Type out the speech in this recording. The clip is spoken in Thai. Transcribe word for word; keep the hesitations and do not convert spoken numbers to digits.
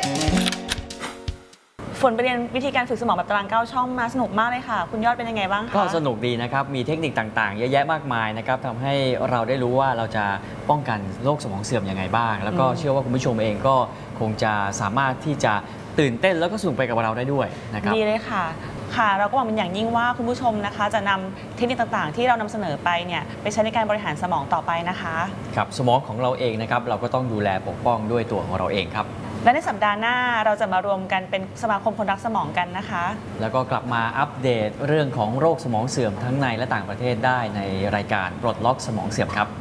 ฝนไปเรียนวิธีการฝึกสมองแบบตารางเก้าช่องมาสนุกมากเลยค่ะคุณยอดเป็นยังไงบ้างคะก็สนุกดีนะครับมีเทคนิคต่างๆเยอะแยะมากมายนะครับทำให้เราได้รู้ว่าเราจะป้องกันโรคสมองเสื่อมยังไงบ้าง แล้วก็เชื่อว่าคุณผู้ชมเองก็คงจะสามารถที่จะตื่นเต้นแล้วก็สนุกไปกับเราได้ด้วยนะครับดีเลยค่ะค่ะเราก็หวังเป็นอย่างยิ่งว่าคุณผู้ชมนะคะจะนำเทคนิคต่างๆที่เรานำเสนอไปเนี่ยไปใช้ในการบริหารสมองต่อไปนะคะครับสมองของเราเองนะครับเราก็ต้องดูแลปกป้องด้วยตัวของเราเองครับและในสัปดาห์หน้าเราจะมารวมกันเป็นสมาคมคนรักสมองกันนะคะแล้วก็กลับมาอัปเดตเรื่องของโรคสมองเสื่อมทั้งในและต่างประเทศได้ในรายการปลดล็อกสมองเสื่อมครับ